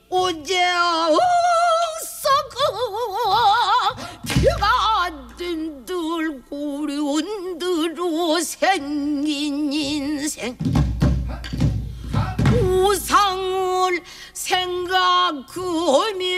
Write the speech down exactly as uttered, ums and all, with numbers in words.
어제 어서그 피가 든들 고려운드로 생긴 인생 우상을 생각하며